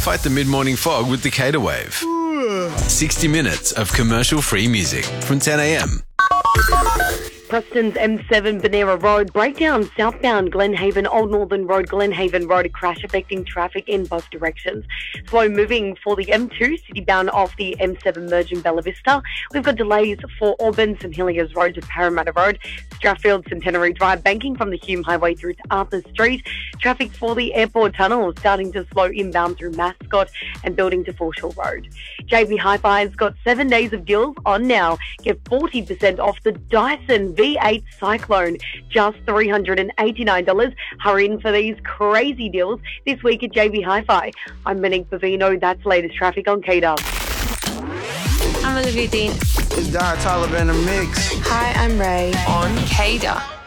Fight the mid-morning fog with the Cater Wave. 60 minutes of commercial-free music from 10 a.m. Preston's M7 Benera Road breakdown southbound Glenhaven Old Northern Road, Glenhaven Road, a crash affecting traffic in both directions. Slow moving for the M2 citybound off the M7 merge in Bella Vista. We've got delays for Auburn, St Heliers Road to Parramatta Road, Strathfield Centenary Drive, banking from the Hume Highway through to Arthur Street. Traffic for the airport tunnel starting to slow inbound through Mascot and building to Foreshore Road. JB Hi-Fi's got 7 days of deals on now. Get 40% off the Dyson V8 Cyclone, just $389. Hurry in for these crazy deals this week at JB Hi-Fi. I'm Monique Bavino. That's latest traffic on Cater. I'm Olivia Dean. It's Don Toliver in the mix. Hi, I'm Ray. On Cater.